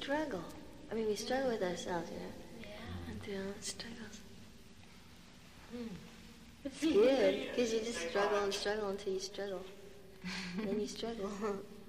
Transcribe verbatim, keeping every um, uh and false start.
struggle. I mean, we struggle with ourselves, you know. Yeah. And through all the struggles. Mm. It's good, because you just struggle and struggle until you struggle. And then you struggle.